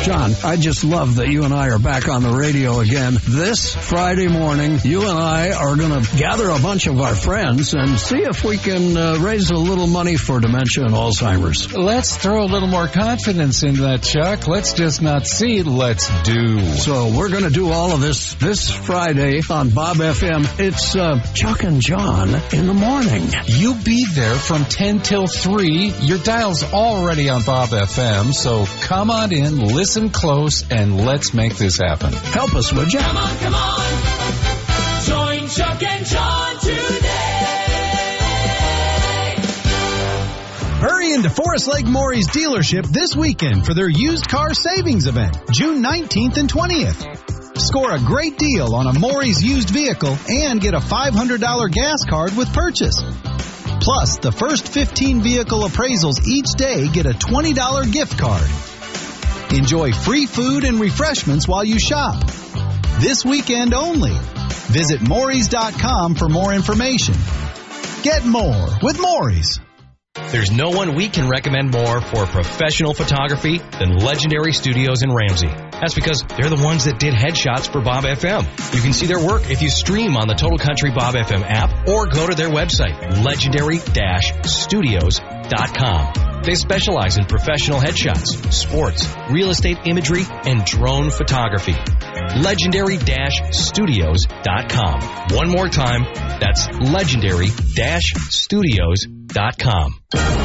John, I just love that you and I are back on the radio again. This Friday morning, you and I are going to gather a bunch of our friends and see if we can raise a little money for dementia and Alzheimer's. Let's throw a little more confidence in that, Chuck. Let's just not see, let's do. So we're going to do all of this Friday on Bob FM. It's Chuck and John in the morning. You be there from 10 till 3. Your dial's already on Bob FM, so come on in, listen close, and let's make this happen. Help us, would you? Come on. Join Chuck and John today. Hurry into Forest Lake Maury's dealership this weekend for their used car savings event, June 19th and 20th. Score a great deal on a Maury's used vehicle and get a $500 gas card with purchase. Plus, the first 15 vehicle appraisals each day get a $20 gift card. Enjoy free food and refreshments while you shop. This weekend only. Visit Maury's.com for more information. Get more with Maury's. There's no one we can recommend more for professional photography than Legendary Studios in Ramsey. That's because they're the ones that did headshots for Bob FM. You can see their work if you stream on the Total Country Bob FM app or go to their website, legendary-studios.com. They specialize in professional headshots, sports, real estate imagery, and drone photography. Legendary-studios.com. One more time, that's legendary-studios.com.